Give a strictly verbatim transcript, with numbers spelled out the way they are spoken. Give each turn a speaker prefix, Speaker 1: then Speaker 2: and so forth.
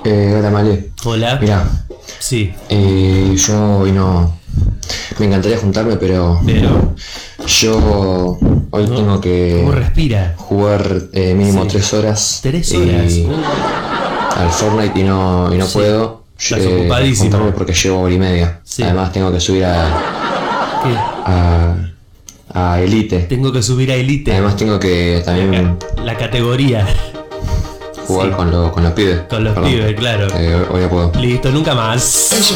Speaker 1: Eh, hola Male.
Speaker 2: Hola.
Speaker 1: Mirá,
Speaker 2: Sí,
Speaker 1: eh, yo hoy no. Me encantaría juntarme, pero
Speaker 2: pero
Speaker 1: yo hoy
Speaker 2: ¿cómo,
Speaker 1: tengo que
Speaker 2: cómo respira?
Speaker 1: jugar eh, mínimo
Speaker 2: Sí.
Speaker 1: tres horas.
Speaker 2: Tres horas.
Speaker 1: Y
Speaker 2: Uh,
Speaker 1: al Fortnite y no, y no
Speaker 2: Sí.
Speaker 1: puedo
Speaker 2: Estás
Speaker 1: eh,
Speaker 2: ocupadísimo.
Speaker 1: juntarme porque llevo hora y media.
Speaker 2: Sí.
Speaker 1: Además tengo que subir a,
Speaker 2: ¿Qué?
Speaker 1: a, a Elite.
Speaker 2: Tengo que subir a Elite.
Speaker 1: Además tengo que
Speaker 2: la,
Speaker 1: también
Speaker 2: ca- la categoría.
Speaker 1: jugar
Speaker 2: Sí.
Speaker 1: con, lo- con los pibes.
Speaker 2: Con los
Speaker 1: Perdón.
Speaker 2: pibes, claro.
Speaker 1: Eh, hoy no puedo.
Speaker 2: Listo, nunca más.